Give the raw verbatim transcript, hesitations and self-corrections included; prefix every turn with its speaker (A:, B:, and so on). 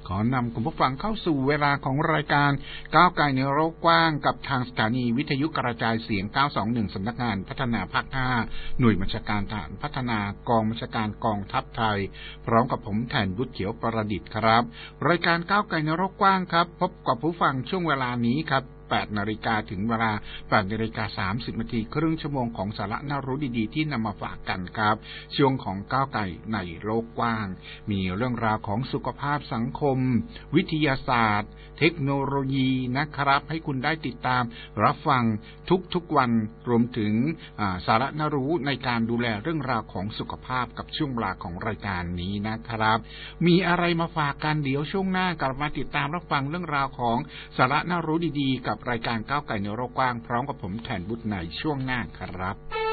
A: ขอนำคุณผู้ฟังเข้าสู่เวลาของรายการก้าวไกลในโลกกว้างกับทางสถานีวิทยุกระจายเสียงเก้าสองหนึ่งสำนักงานพัฒนาภาคห้าหน่วยบัญชาการทหารพัฒนากองบัญชาการกองทัพไทยพร้อมกับผมแทนวุฒิเขียวประดิษฐ์ครับรายการก้าวไกลในโลกกว้างครับพบกับผู้ฟังช่วงเวลานี้ครับแปดนาฬิกาถึงเวลา แปดนาฬิกาสามสิบนาทีครึ่งชั่วโมงของสาระน่ารู้ดีๆที่นำมาฝากกันครับช่วงของก้าวไกลในโลกกว้างมีเรื่องราวของสุขภาพสังคมวิทยาศาสตร์เทคโนโลยีนะครับให้คุณได้ติดตามรับฟังทุกๆวันรวมถึงสาระน่ารู้ในการดูแลเรื่องราวของสุขภาพกับช่วงเวลาของรายการนี้นะครับมีอะไรมาฝากกันเดี๋ยวช่วงหน้ากลับมาติดตามรับฟังเรื่องราวของสาระน่ารู้ดีๆกับรายการก้าวไกลในโลกกว้างพร้อมกับผมแทนบุตรในช่วงหน้าครับ